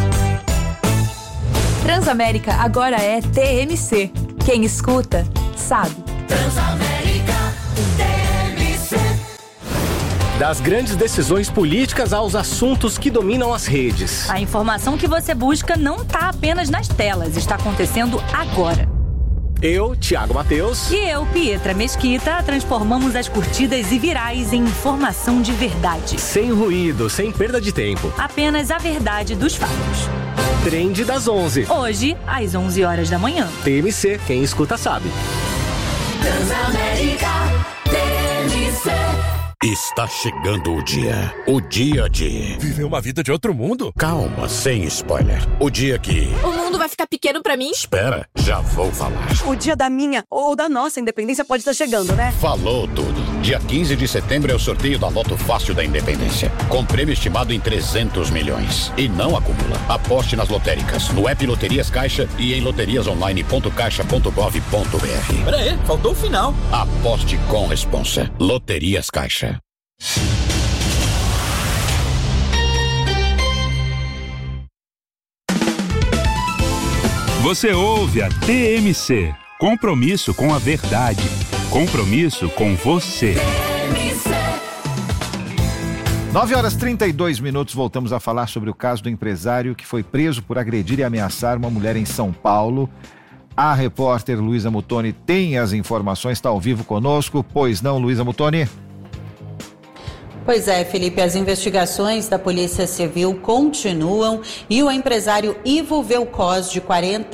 Transamérica agora é TMC. Quem escuta, sabe. Transamérica TMC. Das grandes decisões políticas aos assuntos que dominam as redes. A informação que você busca não está apenas nas telas, está acontecendo agora. Eu, Thiago Mateus. E eu, Pietra Mesquita, transformamos as curtidas e virais em informação de verdade. Sem ruído, sem perda de tempo. Apenas a verdade dos fatos. Trend das 11. Hoje, às 11 horas da manhã. TMC, quem escuta sabe. Transamérica TMC. Está chegando o dia de viver uma vida de outro mundo. Calma, sem spoiler. O dia que o mundo vai ficar pequeno pra mim? Espera, já vou falar. O dia da minha ou da nossa independência pode estar chegando, né? Falou tudo. Dia 15 de setembro é o sorteio da Loto Fácil da Independência, com prêmio estimado em 300 milhões. E não acumula. Aposte nas lotéricas, no app Loterias Caixa e em loteriasonline.caixa.gov.br. Peraí, faltou o final. Aposte com responsa. Loterias Caixa. Você ouve a TMC. Compromisso com a verdade. Compromisso com você. 9h32, voltamos a falar sobre o caso do empresário que foi preso por agredir e ameaçar uma mulher em São Paulo. A repórter Luísa Mutoni tem as informações, está ao vivo conosco. Pois não, Luísa Mutoni? Pois é, Felipe, as investigações da Polícia Civil continuam e o empresário Ivo Velcos, de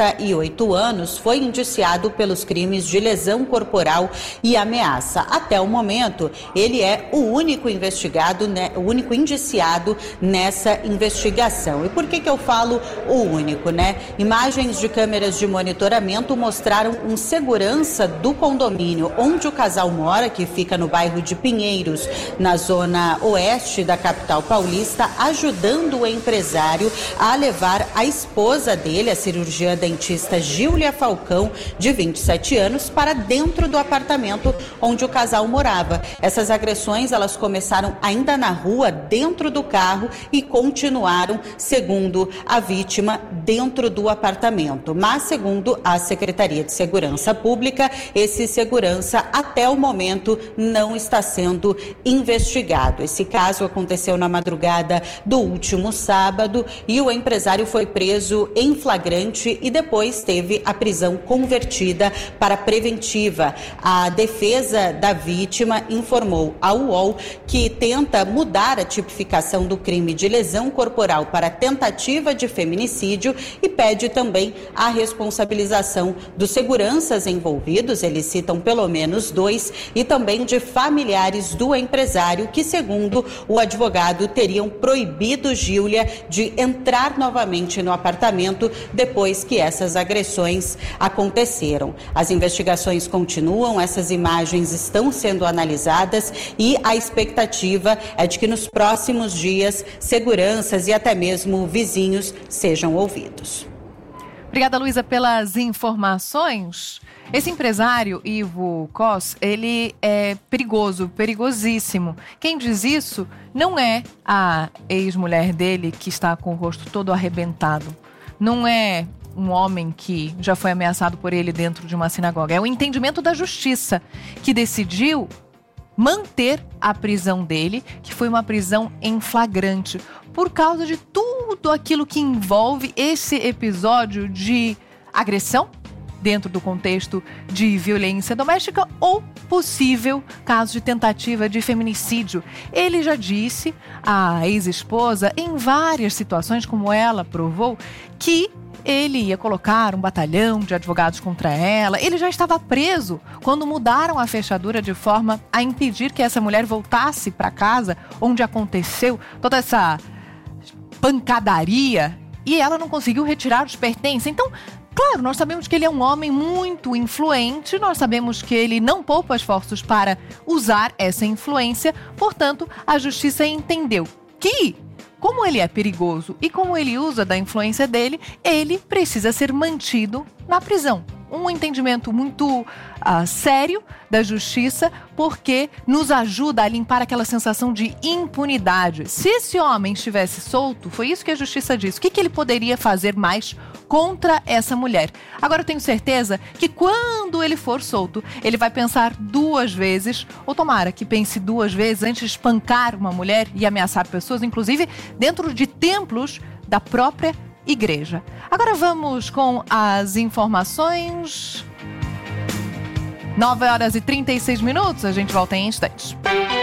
48 anos, foi indiciado pelos crimes de lesão corporal e ameaça. Até o momento, ele é o único investigado, o único indiciado nessa investigação. E por que eu falo o único, né? Imagens de câmeras de monitoramento mostraram um segurança do condomínio onde o casal mora, que fica no bairro de Pinheiros, na zona oeste da capital paulista, ajudando o empresário a levar a esposa dele, a cirurgiã dentista Gíulia Falcão, de 27 anos, para dentro do apartamento onde o casal morava. Essas agressões, elas começaram ainda na rua, dentro do carro, e continuaram, segundo a vítima, dentro do apartamento. Mas, segundo a Secretaria de Segurança Pública, esse segurança, até o momento, não está sendo investigado. Esse caso aconteceu na madrugada do último sábado e o empresário foi preso em flagrante e depois teve a prisão convertida para preventiva. A defesa da vítima informou ao UOL que tenta mudar a tipificação do crime de lesão corporal para tentativa de feminicídio e pede também a responsabilização dos seguranças envolvidos, eles citam pelo menos 2, e também de familiares do empresário que, segundo o advogado, teriam proibido Gíulia de entrar novamente no apartamento depois que essas agressões aconteceram. As investigações continuam, essas imagens estão sendo analisadas e a expectativa é de que nos próximos dias seguranças e até mesmo vizinhos sejam ouvidos. Obrigada, Luísa, pelas informações. Esse empresário, Ivo Cos, ele é perigoso, perigosíssimo. Quem diz isso não é a ex-mulher dele, que está com o rosto todo arrebentado. Não é um homem que já foi ameaçado por ele dentro de uma sinagoga. É o entendimento da justiça, que decidiu manter a prisão dele, que foi uma prisão em flagrante, por causa de tudo aquilo que envolve esse episódio de agressão dentro do contexto de violência doméstica ou possível caso de tentativa de feminicídio. Ele já disse à ex-esposa, em várias situações, como ela provou, que ele ia colocar um batalhão de advogados contra ela. Ele já estava preso quando mudaram a fechadura de forma a impedir que essa mulher voltasse para casa onde aconteceu toda essa pancadaria e ela não conseguiu retirar os pertences. Então, claro, nós sabemos que ele é um homem muito influente, nós sabemos que ele não poupa esforços para usar essa influência, portanto, a justiça entendeu que, como ele é perigoso e como ele usa da influência dele, ele precisa ser mantido na prisão. Um entendimento muito sério da justiça, porque nos ajuda a limpar aquela sensação de impunidade. Se esse homem estivesse solto, foi isso que a justiça disse, o que ele poderia fazer mais contra essa mulher? Agora eu tenho certeza que quando ele for solto, ele vai pensar 2 vezes, ou tomara que pense 2 vezes antes de espancar uma mulher e ameaçar pessoas, inclusive dentro de templos da própria igreja. Agora vamos com as informações. 9h36, a gente volta em instantes.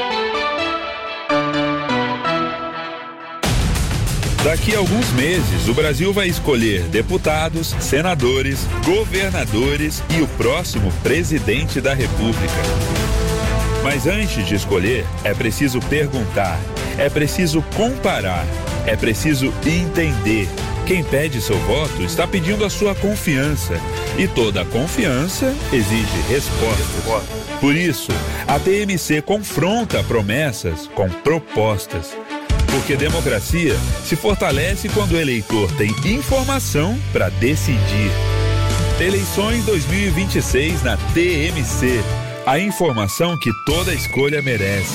Daqui a alguns meses, o Brasil vai escolher deputados, senadores, governadores e o próximo presidente da República. Mas antes de escolher, é preciso perguntar, é preciso comparar, é preciso entender. Quem pede seu voto está pedindo a sua confiança. E toda confiança exige resposta. Por isso, a TMC confronta promessas com propostas. Porque democracia se fortalece quando o eleitor tem informação para decidir. Eleições 2026 na TMC. A informação que toda escolha merece.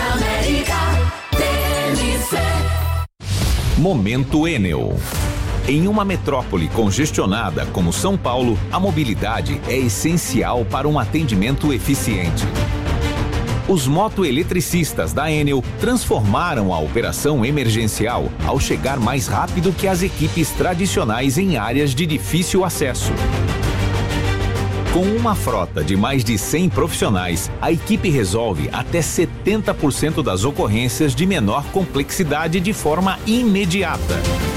Momento Enel. Em uma metrópole congestionada como São Paulo, a mobilidade é essencial para um atendimento eficiente. Os motoeletricistas da Enel transformaram a operação emergencial ao chegar mais rápido que as equipes tradicionais em áreas de difícil acesso. Com uma frota de mais de 100 profissionais, a equipe resolve até 70% das ocorrências de menor complexidade de forma imediata.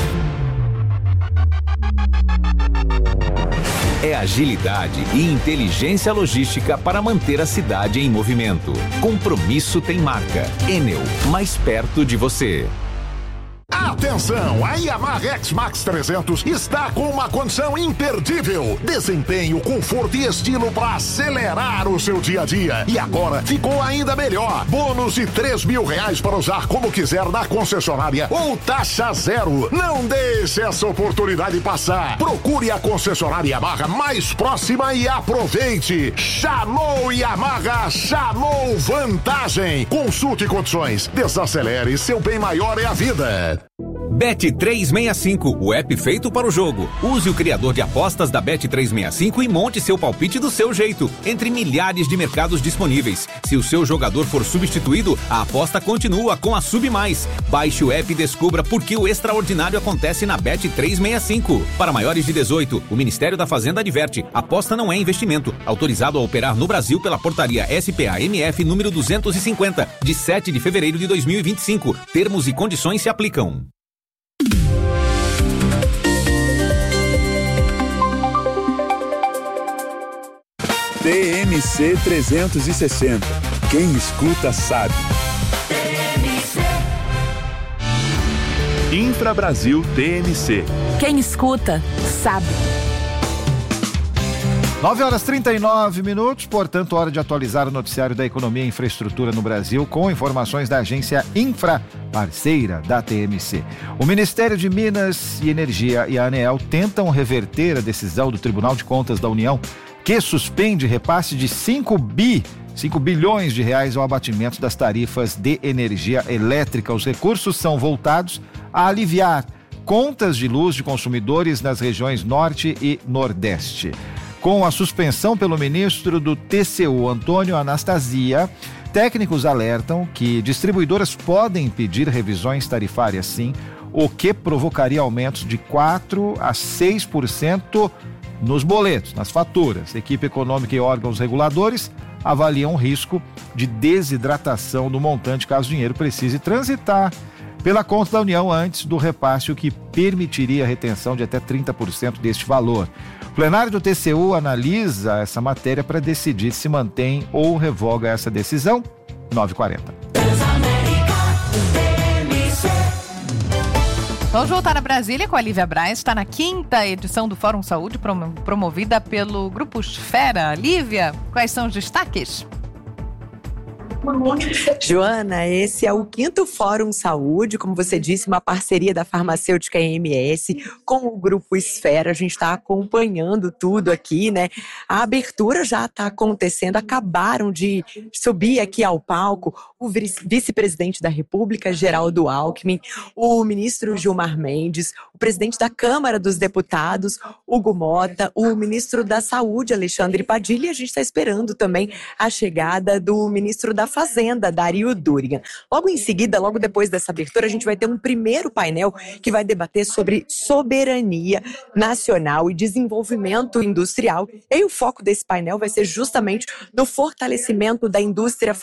É agilidade e inteligência logística para manter a cidade em movimento. Compromisso tem marca. Enel, mais perto de você. Atenção, a Yamaha X-Max 300 está com uma condição imperdível. Desempenho, conforto e estilo para acelerar o seu dia a dia. E agora ficou ainda melhor. Bônus de R$3.000 para usar como quiser na concessionária ou taxa zero. Não deixe essa oportunidade passar. Procure a concessionária Yamaha mais próxima e aproveite. Chamou Yamaha, chamou vantagem. Consulte condições. Desacelere, seu bem maior é a vida. Bet365, o app feito para o jogo. Use o criador de apostas da Bet365 e monte seu palpite do seu jeito, entre milhares de mercados disponíveis. Se o seu jogador for substituído, a aposta continua com a Sub+. Baixe o app e descubra por que o extraordinário acontece na Bet365. Para maiores de 18, o Ministério da Fazenda adverte: aposta não é investimento. Autorizado a operar no Brasil pela portaria SPA-MF número 250, de 7 de fevereiro de 2025. Termos e condições se aplicam. TMC 360. Quem escuta sabe. Infra Brasil TMC. Quem escuta sabe. 9h39, portanto, hora de atualizar o noticiário da economia e infraestrutura no Brasil com informações da agência Infra, parceira da TMC. O Ministério de Minas e Energia e a ANEEL tentam reverter a decisão do Tribunal de Contas da União, que suspende repasse de 5 bilhões de reais ao abatimento das tarifas de energia elétrica. Os recursos são voltados a aliviar contas de luz de consumidores nas regiões Norte e Nordeste. Com a suspensão pelo ministro do TCU, Antônio Anastasia, Técnicos alertam que distribuidoras podem pedir revisões tarifárias sim, o que provocaria aumentos de 4% a 6% nos boletos, nas faturas. Equipe econômica e órgãos reguladores avaliam o risco de desidratação do montante caso o dinheiro precise transitar pela conta da União antes do repasse, o que permitiria a retenção de até 30% deste valor. O plenário do TCU analisa essa matéria para decidir se mantém ou revoga essa decisão. 9h40. Vamos voltar a Brasília com a Lívia Braz. Está na 5ª edição do Fórum Saúde, promovida pelo Grupo Esfera. Lívia, quais são os destaques? Joana, esse é o 5º Fórum Saúde, como você disse, uma parceria da farmacêutica EMS com o Grupo Esfera. A gente está acompanhando tudo aqui, né? A abertura já está acontecendo, acabaram de subir aqui ao palco o vice-presidente da República, Geraldo Alckmin, o ministro Gilmar Mendes, o presidente da Câmara dos Deputados, Hugo Mota, o ministro da Saúde, Alexandre Padilha, e a gente está esperando também a chegada do ministro da Fazenda, Dario Durigan. Logo em seguida, logo depois dessa abertura, a gente vai ter um primeiro painel que vai debater sobre soberania nacional e desenvolvimento industrial. E aí o foco desse painel vai ser justamente no fortalecimento da indústria